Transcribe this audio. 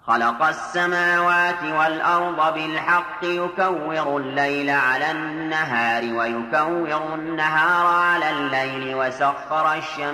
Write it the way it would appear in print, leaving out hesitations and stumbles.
خلق السماوات والأرض بالحق يكور الليل على النهار ويكور النهار على الليل وسخر الشمس